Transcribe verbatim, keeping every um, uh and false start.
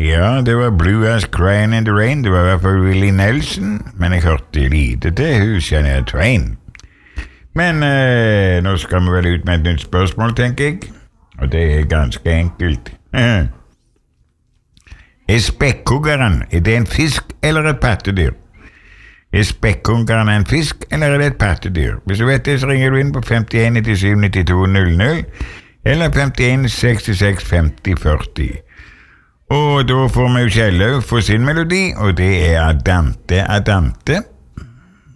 Ja, det var Blue as Crying in the Rain. Det var i hvert fall Willie Nelson, men jeg hørte lite til hun Shania Twain. Men eh, nå skal vi vel ut med et nytt spørsmål, tenker jeg. Og det er ganske enkelt. Er spekkhoggeren, er det en fisk eller et pattedyr? Er spekkhoggeren en fisk eller er det et pattedyr? Hvis du vet det, så ringer du inn på femtien nittisju nittito null null eller femtien sekstiseks femti førti. Og da får vi jo Kjellaug for sin melodi, og det er Adante Adante.